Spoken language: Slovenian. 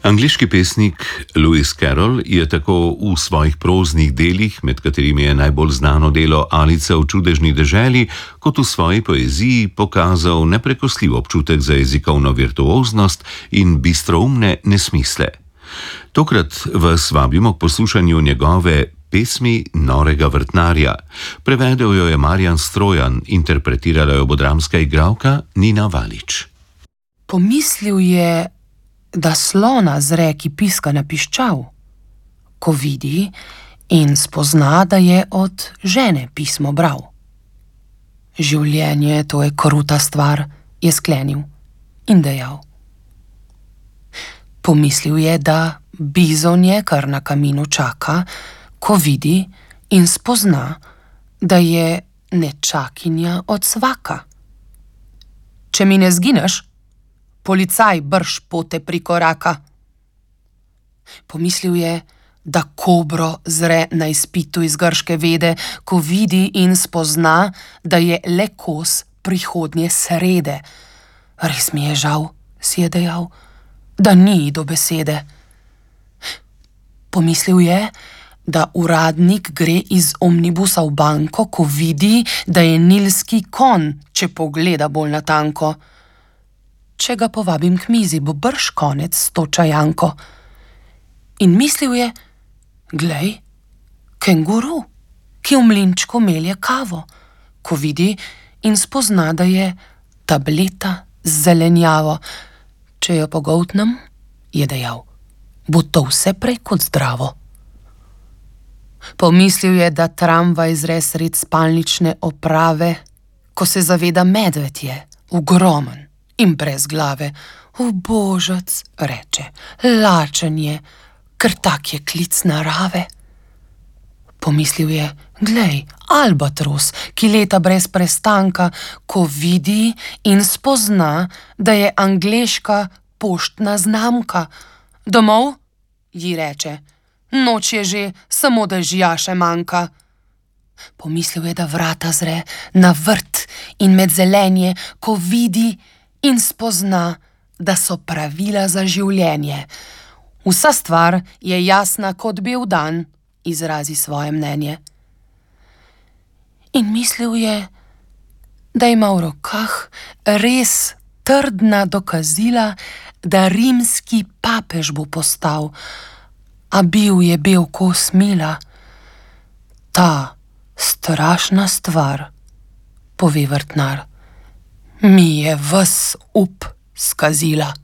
Angleški pesnik Lewis Carroll je tako v svojih proznih delih, med katerimi je najbolj znano delo Alice v čudežni deželi, kot v svoji poeziji pokazal neprekosljiv občutek za jezikovno virtuoznost in bistroumne nesmisle. Tokrat vas vabimo k poslušanju njegove pesmi Norega vrtnarja. Prevedel jo je Marjan Strojan, interpretirala jo bo dramska igralka Nina Valič. Pomislil je, da slona zre, ki piska na piščal, ko vidi in spozna, da je od žene pismo bral. Življenje, to je kruta stvar, je sklenil in dejal. Pomislil je, da bizonje kar na kaminu čaka, ko vidi in spozna, da je nečakinja od svaka. Če mi ne zgineš, policaj brž pote prikoraka. Pomislil je, da kobro zre na izpitu iz grške vede, ko vidi in spozna, da je le kos prihodnje srede. Res mi je žal, si je dejal, da ni do besede. Pomislil je, da uradnik gre iz omnibusa v banko, ko vidi, da je nilski konj, če pogleda bolj natanko. Če ga povabim k mizi, bo brž konec s to čajanko. In mislil je, glej, kenguru, ki v mlinčku melje kavo, ko vidi in spozna, da je tableta z zelenjavo. Če jo pogoltnem, je dejal, bo to vse prej kot zdravo. Pomislil je, da tramvaj zre sred spalnične oprave, ko se zaveda medved je, ogromen in brez glave. O božec, reče, lačen je, ker tak je klic narave. Pomislil je, glej, albatros, ki leta brez prestanka, ko vidi in spozna, da je angleška poštna znamka. Domov, ji reče, noč je že, samo dežja še manjka. Pomislil je, da vrata zre na vrt in med zelenje, ko vidi in spozna, da so pravila za življenje. Vsa stvar je jasna kot bel dan, izrazi svoje mnenje. In mislil je, da ima v rokah res trdna dokazila, da rimski papež bo postal, a bil je bel kos mila. Ta strašna stvar, pove vrtnar, mi je ves up skazila.